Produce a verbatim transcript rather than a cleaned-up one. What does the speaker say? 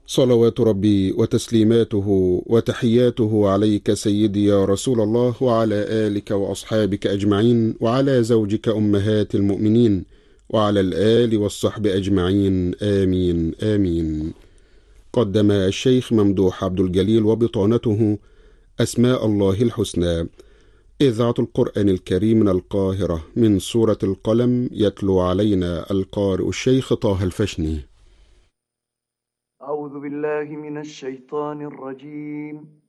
صلوات ربي وتسليماته وتحياته عليك سيدي يا رسول الله، وعلى آلك وأصحابك أجمعين، وعلى زوجك أمهات المؤمنين، وعلى الآل والصحب أجمعين، آمين آمين. قدم الشيخ ممدوح عبد الجليل وبطانته أسماء الله الحسنى، إذاعة القرآن الكريم من القاهرة، من سورة القلم، يتلو علينا القارئ الشيخ طه الفشني. أعوذ بالله من الشيطان الرجيم.